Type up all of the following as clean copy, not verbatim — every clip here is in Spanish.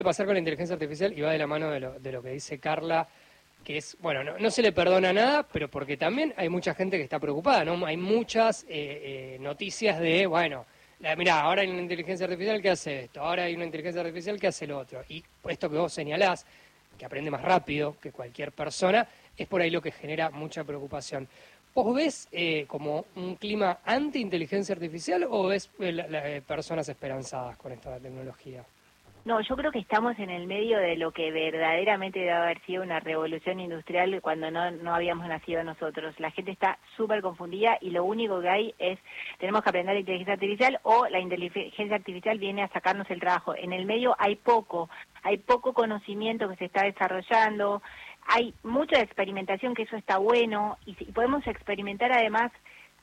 pasar con la inteligencia artificial y va de la mano de lo que dice Carla, que es, bueno, no se le perdona nada, pero porque también hay mucha gente que está preocupada, ¿no? Hay muchas noticias de, bueno, mirá, ahora hay una inteligencia artificial que hace esto, ahora hay una inteligencia artificial que hace lo otro. Y esto que vos señalás, que aprende más rápido que cualquier persona, es por ahí lo que genera mucha preocupación. ¿Vos ves como un clima anti-inteligencia artificial o ves personas esperanzadas con esta tecnología? No, yo creo que estamos en el medio de lo que verdaderamente debe haber sido una revolución industrial cuando no habíamos nacido nosotros. La gente está súper confundida y lo único que hay es, tenemos que aprender inteligencia artificial o la inteligencia artificial viene a sacarnos el trabajo. En el medio hay poco conocimiento que se está desarrollando, hay mucha experimentación, que eso está bueno, y podemos experimentar además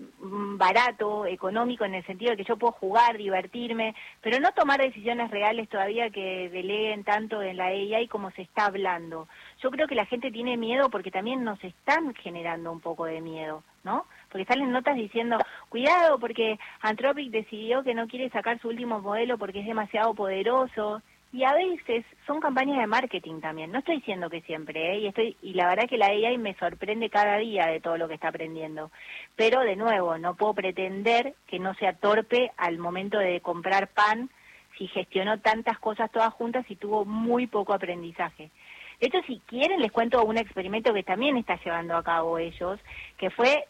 barato, económico, en el sentido de que yo puedo jugar, divertirme, pero no tomar decisiones reales todavía que deleguen tanto en la AI como se está hablando. Yo creo que la gente tiene miedo porque también nos están generando un poco de miedo, ¿no? Porque salen notas diciendo, cuidado porque Anthropic decidió que no quiere sacar su último modelo porque es demasiado poderoso. Y a veces son campañas de marketing también. No estoy diciendo que siempre, y la verdad que la AI me sorprende cada día de todo lo que está aprendiendo. Pero de nuevo, no puedo pretender que no sea torpe al momento de comprar pan si gestionó tantas cosas todas juntas y tuvo muy poco aprendizaje. De hecho, si quieren, les cuento un experimento que también está llevando a cabo ellos, que fue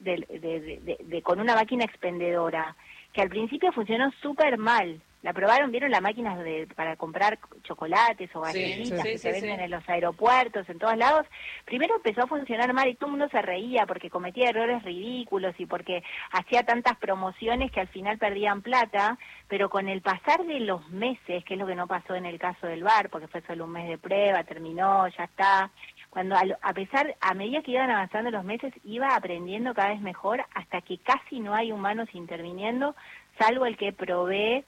con una máquina expendedora, que al principio funcionó súper mal. La probaron, vieron las máquinas para comprar chocolates o galletitas que se venden en los aeropuertos, en todos lados. Primero empezó a funcionar mal y todo el mundo se reía porque cometía errores ridículos y porque hacía tantas promociones que al final perdían plata, pero con el pasar de los meses, que es lo que no pasó en el caso del bar, porque fue solo un mes de prueba, terminó, ya está. Cuando a medida que iban avanzando los meses, iba aprendiendo cada vez mejor hasta que casi no hay humanos interviniendo, salvo el que provee,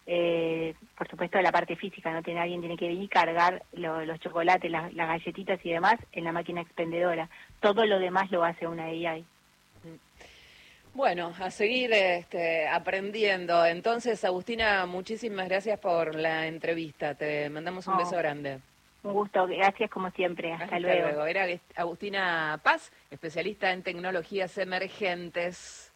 por supuesto, de la parte física, no tiene alguien tiene que venir y cargar los chocolates, las galletitas y demás en la máquina expendedora. Todo lo demás lo hace una AI. Bueno, a seguir aprendiendo. Entonces, Agustina, muchísimas gracias por la entrevista. Te mandamos un beso grande. Un gusto, gracias como siempre. Hasta luego. Era Agustina Paz, especialista en tecnologías emergentes.